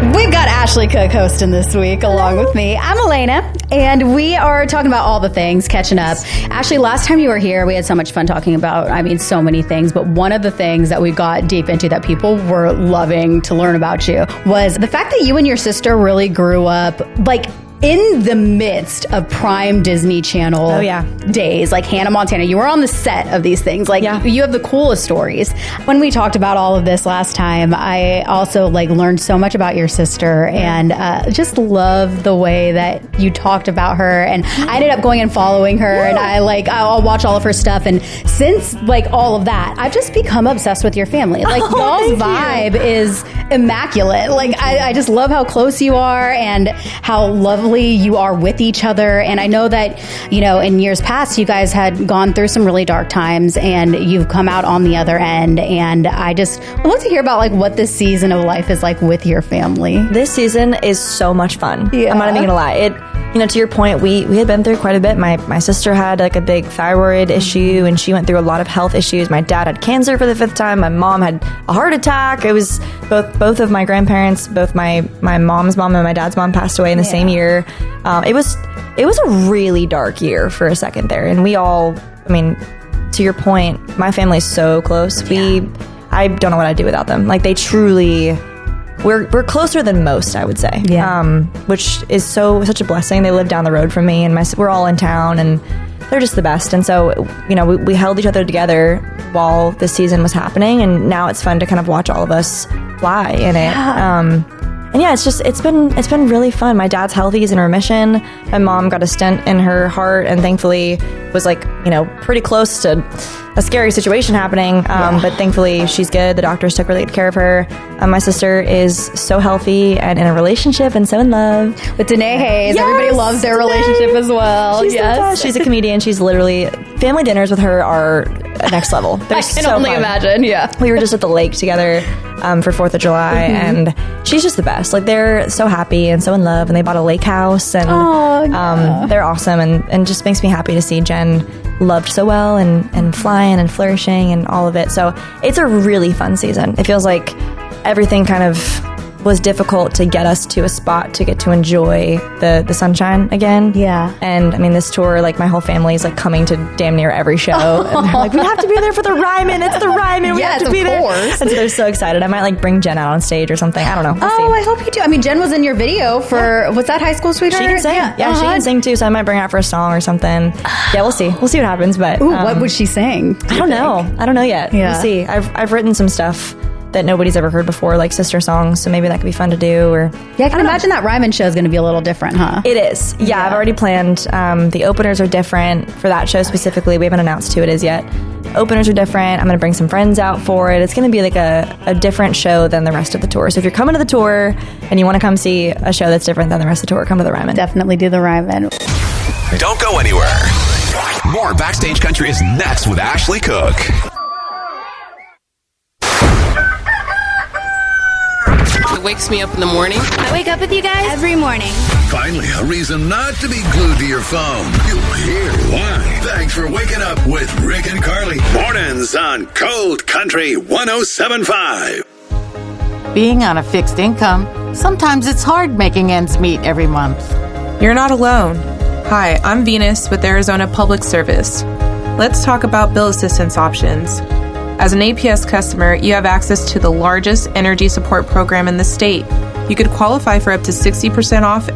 We've got Ashley Cook hosting this week along with me. I'm Elena, and we are talking about all the things, catching up. Ashley, last time you were here, we had so much fun talking about, so many things, but one of the things that we got deep into that people were loving to learn about you was the fact that you and your sister really grew up, in the midst of prime Disney Channel days, like Hannah Montana. You were on the set of these things. You have the coolest stories. When we talked about all of this last time, I also learned so much about your sister and just love the way that you talked about her. And I ended up going and following her, and I'll watch all of her stuff. And since all of that, I've just become obsessed with your family. Y'all's vibe is immaculate. I just love how close you are and how lovely you are with each other. And I know that, in years past, you guys had gone through some really dark times and you've come out on the other end. And I just would love to hear about what this season of life is like with your family. This season is so much fun. Yeah. I'm not even gonna lie. To your point, we had been through quite a bit. My sister had a big thyroid issue, and she went through a lot of health issues. My dad had cancer for the 5th time. My mom had a heart attack. It was both of my grandparents, both my mom's mom and my dad's mom passed away in the same year. It was a really dark year for a second there, and we all, to your point, my family's so close. I don't know what I'd do without them. They truly. We're closer than most, I would say. Yeah. Which is such a blessing. They live down the road from me, and we're all in town, and they're just the best. And so, we held each other together while this season was happening, and now it's fun to kind of watch all of us fly in it. And it's been really fun. My dad's healthy, he's in remission. My mom got a stent in her heart, and thankfully was pretty close to a scary situation happening. But thankfully she's good. The doctors took really good care of her. My sister is so healthy and in a relationship and so in love with Danae Hayes. Yes, everybody loves their relationship as well. She's the best. She's a comedian. She's literally, family dinners with her are next level. They're I can only imagine. Yeah, we were just at the lake together for 4th of July, and she's just the best. They're so happy and so in love, and they bought a lake house, and they're awesome, and just makes me happy to see Jen loved so well and flying and flourishing and all of it. So it's a really fun season. It feels like everything kind of was difficult to get us to a spot to get to enjoy the sunshine again. Yeah. And this tour, my whole family is coming to damn near every show. And they're we have to be there for the Ryman. It's the Ryman. We have to be there. Course. And so they're so excited. I might bring Jen out on stage or something. I don't know. We'll see. I hope you do. Jen was in your video for, was that High School Sweetheart? She can sing. Yeah, she can sing too. So I might bring her out for a song or something. Yeah, we'll see. We'll see what happens. But what would she sing? I don't know. I don't know yet. Yeah. We'll see. I've written some stuff that nobody's ever heard before, sister songs, so maybe that could be fun to do. Or I can imagine that Ryman show is going to be a little different, huh? It is. Yeah, I've already planned. The openers are different for that show specifically. We haven't announced who it is yet. Openers are different. I'm going to bring some friends out for it. It's going to be a different show than the rest of the tour. So if you're coming to the tour and you want to come see a show that's different than the rest of the tour, come to the Ryman. Definitely do the Ryman. Don't go anywhere. More Backstage Country is next with Ashley Cook. It wakes me up in the morning. I wake up with you guys every morning. Finally, a reason not to be glued to your phone. You'll hear why. Thanks for waking up with Rick and Carly. Mornings on Cold Country 107.5. Being on a fixed income, sometimes it's hard making ends meet every month. You're not alone. Hi, I'm Venus with Arizona Public Service. Let's talk about bill assistance options. As an APS customer, you have access to the largest energy support program in the state. You could qualify for up to 60% off